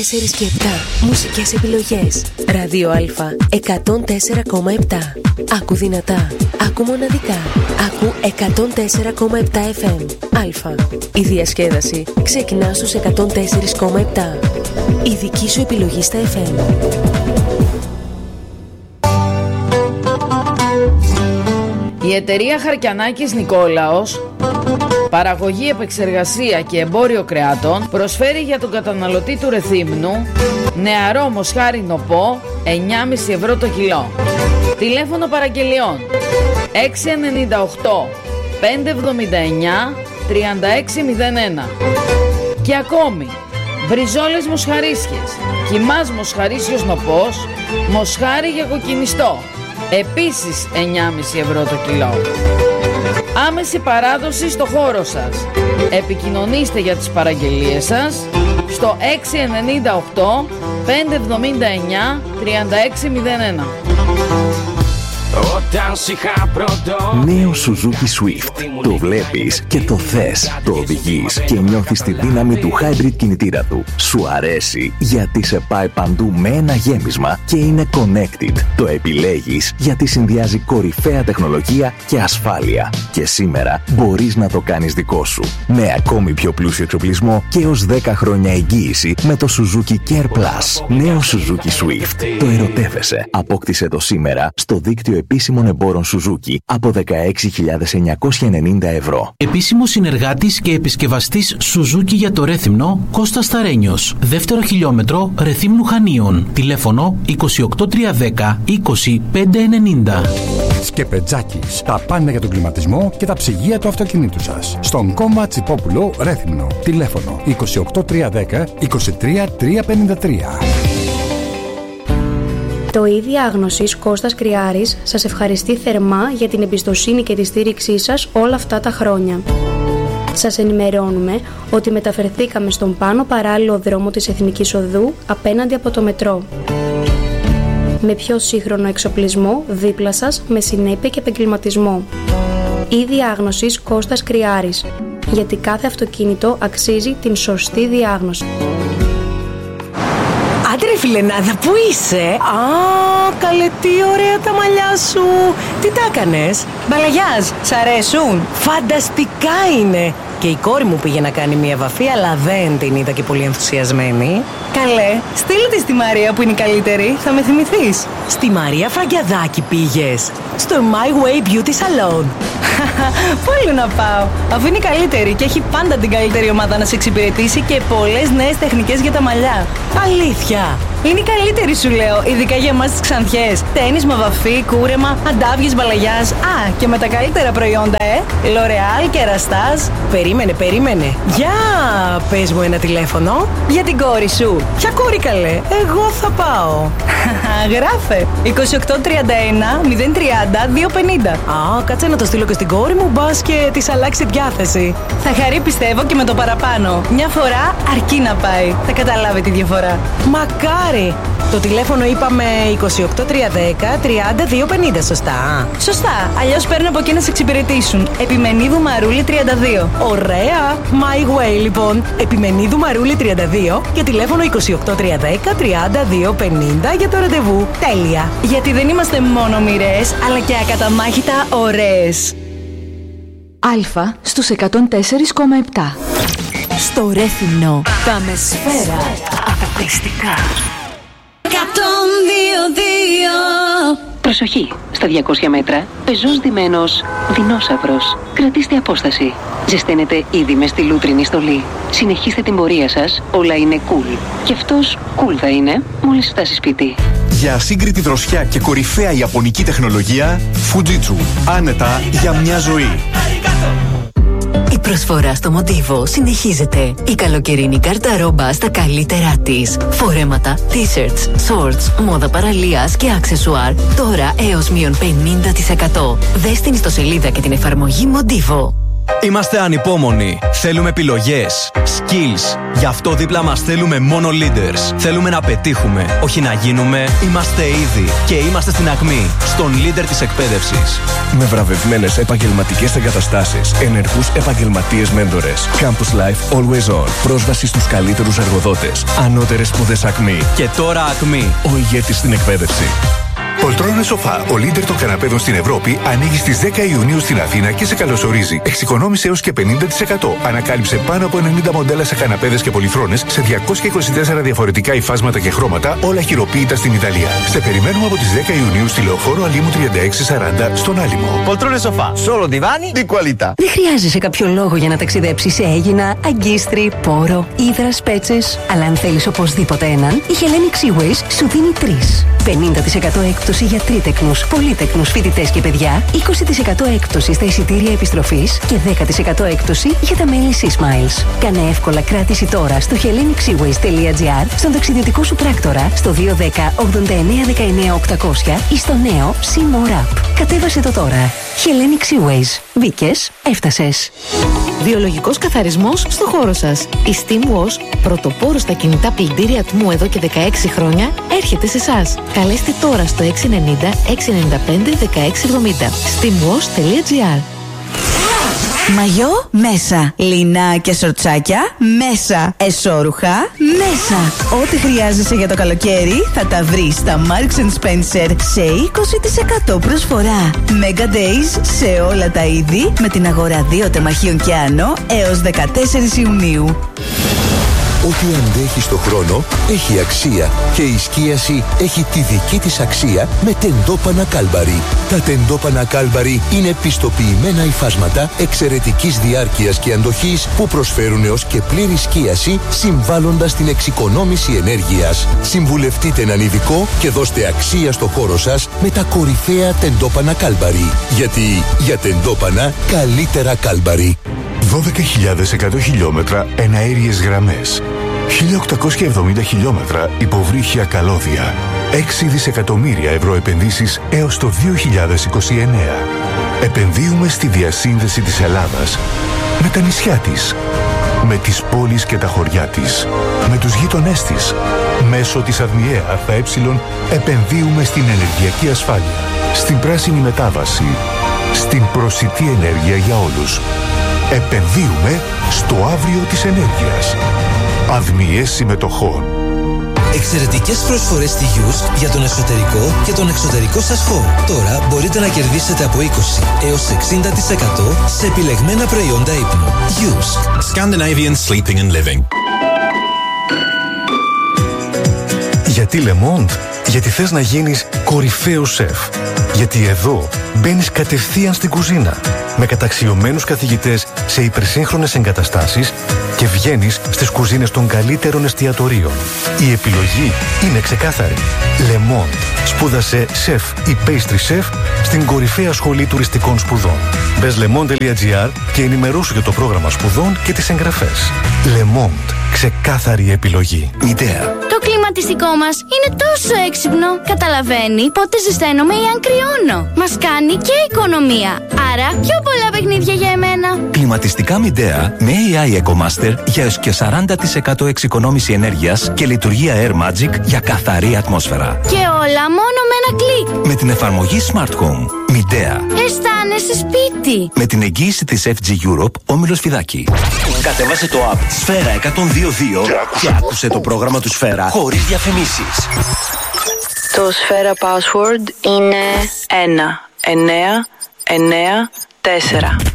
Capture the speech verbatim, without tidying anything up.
τέσσερα και επτά μουσικές επιλογές. Ράδιο Α εκατόν τέσσερα κόμμα επτά. Άκου δυνατά, άκου μοναδικά. Άκου εκατόν τέσσερα κόμμα επτά εφ εμ. Α. Η διασκέδαση ξεκινά στους εκατόν τέσσερα κόμμα επτά. Η δική σου επιλογή στα εφ εμ. Η εταιρεία Χαρκιανάκης Νικόλαος, παραγωγή, επεξεργασία και εμπόριο κρεάτων, προσφέρει για τον καταναλωτή του Ρεθύμνου νεαρό μοσχάρι νοπό εννιά κόμμα πέντε ευρώ το κιλό. Τηλέφωνο παραγγελιών έξι εννιά οκτώ πέντε εβδομήντα εννιά τριάντα έξι μηδέν ένα. Και ακόμη μπριζόλες μοσχαρίσιες, κιμάς μοσχαρίσιος νοπός, μοσχάρι για κοκκινιστό, επίσης εννιά κόμμα πέντε ευρώ το κιλό. Άμεση παράδοση στο χώρο σας. Επικοινωνήστε για τις παραγγελίες σας στο έξι εννιά οκτώ πέντε εβδομήντα εννιά τριάντα έξι μηδέν ένα. Νέο Suzuki Swift. Το βλέπεις και το θες. Το οδηγείς και νιώθεις τη δύναμη του hybrid κινητήρα του. Σου αρέσει γιατί σε πάει παντού με ένα γέμισμα και είναι connected. Το επιλέγεις γιατί συνδυάζει κορυφαία τεχνολογία και ασφάλεια. Και σήμερα μπορείς να το κάνεις δικό σου. Με ακόμη πιο πλούσιο εξοπλισμό και έως δέκα χρόνια εγγύηση με το Suzuki Care Plus. Νέο Suzuki Swift. Το ερωτεύεσαι. Απόκτησε το σήμερα στο δίκτυο επίσημων εμπόρων Suzuki από δεκαέξι χιλιάδες εννιακόσια ενενήντα ευρώ. Επίσημος συνεργάτης και επισκευαστής Suzuki για το Ρέθυμνο, Κώστας Σταρένιος. Δεύτερο χιλιόμετρο Ρεθύμνου Χανίων. Τηλέφωνο είκοσι οκτώ τριακόσια δέκα είκοσι πέντε ενενήντα. Σκεπετζάκης. Τα πάντα για τον κλιματισμό και τα ψυγεία του αυτοκινήτου σας. Στον Κόμμα Τσιπόπουλο Ρέθυμνο. Τηλέφωνο είκοσι οκτώ τριακόσια δέκα είκοσι τρία τριακόσια πενήντα τρία. Το ΙΔ Διάγνωσης Κώστας Κριάρης σας ευχαριστεί θερμά για την εμπιστοσύνη και τη στήριξή σας όλα αυτά τα χρόνια. Σας ενημερώνουμε ότι μεταφερθήκαμε στον πάνω παράλληλο δρόμο της Εθνικής Οδού απέναντι από το μετρό. Με πιο σύγχρονο εξοπλισμό δίπλα σας με συνέπεια και επαγγελματισμό. ΙΔ Διάγνωσης Κώστας Κριάρης. Γιατί κάθε αυτοκίνητο αξίζει την σωστή διάγνωση. Άντε ρε φιλενάδα, πού είσαι? Α, καλέ, τι ωραία τα μαλλιά σου. Τι τα έκανες? Μπαλαγιάζ, σ' αρέσουν? Φανταστικά είναι. Και η κόρη μου πήγε να κάνει μια βαφή, αλλά δεν την είδα και πολύ ενθουσιασμένη. Καλέ, στείλε τη στη Μαρία που είναι η καλύτερη, θα με θυμηθείς. Στη Μαρία Φραγκιαδάκη πήγες? Στο My Way Beauty Salon. Πού να πάω, αφού είναι η καλύτερη και έχει πάντα την καλύτερη ομάδα να σε εξυπηρετήσει και πολλές νέες τεχνικές για τα μαλλιά. Αλήθεια? Είναι η καλύτερη, σου λέω, ειδικά για εμάς τις Ξανθιές. Τένισμα, βαφή, κούρεμα, αντάβιες, μπαλαγιάς. Α, και με τα καλύτερα προϊόντα, ε! L'Oreal και Ραστάζ. Περίμενε, περίμενε. Για πες μου ένα τηλέφωνο. Για την κόρη σου. Ποια κόρη, καλέ? Εγώ θα πάω. Γράφε. είκοσι οκτώ τριάντα ένα μηδέν τριάντα δύο πενήντα. Α, κάτσε να το στείλω και στην κόρη μου, μπας και της αλλάξει διάθεση. Θα χαρεί, πιστεύω, και με το παραπάνω. Μια φορά αρκεί να πάει. Θα καταλάβει τη διαφορά. Μακάρι. Το τηλέφωνο είπαμε είκοσι οκτώ τριακόσια δέκα τριάντα δύο πενήντα, σωστά? Σωστά, αλλιώς παίρνω από εκεί να σε εξυπηρετήσουν. Επιμενίδου Μαρούλη τριάντα δύο. Ωραία, My Way λοιπόν. Επιμενίδου Μαρούλη τριάντα δύο και τηλέφωνο είκοσι οκτώ τριακόσια δέκα τριάντα δύο πενήντα για το ραντεβού. Τέλεια, γιατί δεν είμαστε μόνο μοιρές, αλλά και ακαταμάχητα ωραίες. Α στους εκατόν τέσσερα κόμμα επτά. Στο Ρέθυμνο πάμε σφαίρα αποκλειστικά. εκατόν δύο δύο. Προσοχή! Στα διακόσια μέτρα, πεζός ντυμένος δεινόσαυρος. Κρατήστε απόσταση. Ζεσταίνετε ήδη με στη λούτρινη στολή. Συνεχίστε την πορεία σας, όλα είναι cool. Και αυτός cool θα είναι μόλις φτάσει σπίτι. Για ασύγκριτη δροσιά και κορυφαία ιαπωνική τεχνολογία, Fujitsu. Άνετα για μια ζωή. Η προσφορά στο Μοντίβο συνεχίζεται. Η καλοκαιρινή καρταρόμπα στα καλύτερά της. Φορέματα, t-shirts, shorts, μόδα παραλίας και αξεσουάρ. Τώρα έως μείον πενήντα τοις εκατό. Δες την ιστοσελίδα και την εφαρμογή Μοντίβο. Είμαστε ανυπόμονοι. Θέλουμε επιλογές, skills. Γι' αυτό δίπλα μας θέλουμε μόνο leaders. Θέλουμε να πετύχουμε, όχι να γίνουμε. Είμαστε ήδη και είμαστε στην ακμή, στον leader της εκπαίδευσης. Με βραβευμένες επαγγελματικές εγκαταστάσεις, ενεργούς επαγγελματίες μέντορες. Campus Life Always On. Πρόσβαση στους καλύτερους εργοδότες. Ανώτερες σπουδές Ακμή. Και τώρα Ακμή. Ο ηγέτης στην εκπαίδευση. Πολτρόνα Σοφά, ο leader των καναπέδων στην Ευρώπη, ανοίγει στις δέκα Ιουνίου στην Αθήνα και σε καλωσορίζει. Εξοικονόμησε έως και πενήντα τοις εκατό. Ανακάλυψε πάνω από ενενήντα μοντέλα σε καναπέδες και πολυθρόνες σε διακόσια είκοσι τέσσερα διαφορετικά υφάσματα και χρώματα, όλα χειροποίητα στην Ιταλία. Σε περιμένουμε από τις δέκα Ιουνίου στη Λεωφόρο Αλίμου τριάντα έξι σαράντα στον Άλυμο. Πολτρόνα Σοφά, solo divani di qualità. Δεν χρειάζεσαι κάποιο λόγο για να ταξιδέψεις σε Αίγινα, Αγκίστρι, Πόρο, Ύδρας, Πέτσες. Αλλά αν θέλεις οπωσδήποτε έναν, η Hellenic Seaways σου δίνει τρεις. πενήντα τοις εκατό έκπτωση για τρίτεκνους, πολύτεκνους φοιτητές και παιδιά, είκοσι τοις εκατό έκπτωση στα εισιτήρια επιστροφής και δέκα τοις εκατό έκπτωση για τα μέλη Seasmiles. Κάνε εύκολα κράτηση τώρα στο hellenic seaways τελεία gr, στον ταξιδιωτικό σου πράκτορα, στο δύο ένα μηδέν ογδόντα εννέα δεκαεννέα οκτακόσια ή στο νέο SeaMore App. Κατέβασε το τώρα. Hellenic Seaways. Μπήκες, έφτασες. Βιολογικός καθαρισμός στο χώρο σας. Η Steam Wash, πρωτοπόρος στα κινητά πλυντήρια ατμού εδώ και δεκαέξι χρόνια, έρχεται σε εσάς. Καλέστε τώρα στο έξι ενενήντα έξι ενενήντα πέντε δεκαέξι εβδομήντα. steamwash τελεία gr. Μαγιό μέσα. Λινά και σορτσάκια μέσα. Εσώρουχα μέσα. Ό,τι χρειάζεσαι για το καλοκαίρι θα τα βρεις στα Marks and Spencer σε είκοσι τοις εκατό προσφορά. Mega Days σε όλα τα είδη με την αγορά δύο τεμαχίων και άνω έως δεκατέσσερις Ιουνίου. Ό,τι αντέχει στο χρόνο έχει αξία και η σκίαση έχει τη δική της αξία με τεντόπανα Κάλμπαρι. Τα τεντόπανα Κάλμπαρι είναι πιστοποιημένα υφάσματα εξαιρετικής διάρκειας και αντοχής που προσφέρουν έως και πλήρη σκίαση συμβάλλοντας στην εξοικονόμηση ενέργειας. Συμβουλευτείτε έναν ειδικό και δώστε αξία στο χώρο σας με τα κορυφαία τεντόπανα Κάλμπαρι. Γιατί για τεντόπανα καλύτερα Κάλμπαρι. δώδεκα χιλιάδες εκατό χιλιόμετρα εναέριες γραμμές, χίλια οκτακόσια εβδομήντα χιλιόμετρα υποβρύχια καλώδια, έξι δισεκατομμύρια ευρώ επενδύσεις έως το δύο χιλιάδες είκοσι εννέα. Επενδύουμε στη διασύνδεση της Ελλάδας με τα νησιά της, με τις πόλεις και τα χωριά της, με τους γείτονές της. Μέσω της ΑΔΜΙΕ ΑΕ επενδύουμε στην ενεργειακή ασφάλεια, στην πράσινη μετάβαση, στην προσιτή ενέργεια για όλους. Επενδύουμε στο αύριο της ενέργειας. ΑΔΜΙΕ συμμετοχών. Εξαιρετικές προσφορές στη Γιουσκ για τον εσωτερικό και τον εξωτερικό σας χώρο. Τώρα μπορείτε να κερδίσετε από είκοσι έως εξήντα τοις εκατό σε επιλεγμένα προϊόντα ύπνου. Γιουσκ. Scandinavian Sleeping and Living. Γιατί Le Monde? Γιατί θες να γίνεις κορυφαίος σεφ. Γιατί εδώ μπαίνεις κατευθείαν στην κουζίνα με καταξιωμένους καθηγητές σε υπερσύγχρονες εγκαταστάσεις και βγαίνεις στις κουζίνες των καλύτερων εστιατορίων. Η επιλογή είναι ξεκάθαρη. Le Monde. Σπούδασε σεφ ή pastry chef στην κορυφαία σχολή τουριστικών σπουδών. Μπες le monde τελεία gr και ενημερώσου για το πρόγραμμα σπουδών και τις εγγραφές. Le Monde. Ξεκάθαρη επιλογή. Ιδέα. Το κλιματιστικό μας είναι τόσο έξυπνο. Καταλαβαίνει πότε ζεσταίνομαι ή αν κρυώνω. Μας κάνει και οικονομία. Άρα πιο πολλά παιχνίδια για εμένα. Κλιματιστικά Midea με έι άι EcoMaster για έως και σαράντα τοις εκατό εξοικονόμηση ενέργειας και λειτουργία Air Magic για καθαρή ατμόσφαιρα. Και όλα μόνο με ένα κλικ. Με την εφαρμογή Smart Home. Midea. Αισθάνεσαι σπίτι. Με την εγγύηση της εφ τζι Europe, Όμιλος Φιδάκη. Κατέβασε το app Σφαίρα εκατόν δύο δύο και άκουσε το πρόγραμμα του Σφαίρα χωρίς διαφημίσεις. Το Σφαίρα password είναι ένα εννέα εννέα τέσσερα.